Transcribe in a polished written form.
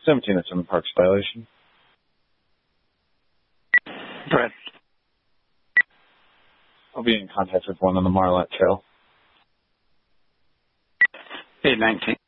17, it's in the parks violation. Brett. I'll be in contact with one on the Marlette Trail. 819.